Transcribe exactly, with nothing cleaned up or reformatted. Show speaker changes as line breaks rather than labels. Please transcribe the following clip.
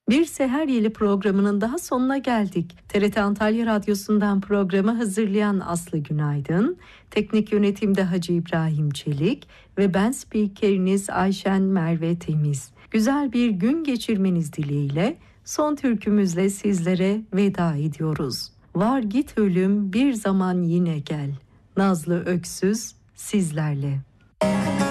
Bir Seher Yeli programının daha sonuna geldik. T R T Antalya Radyosu'ndan programı hazırlayan Aslı Günaydın, teknik yönetimde Hacı İbrahim Çelik ve ben spikeriniz Ayşen Merve Temiz. Güzel bir gün geçirmeniz dileğiyle son türkümüzle sizlere veda ediyoruz. Var git ölüm bir zaman yine gel. Nazlı Öksüz sizlerle.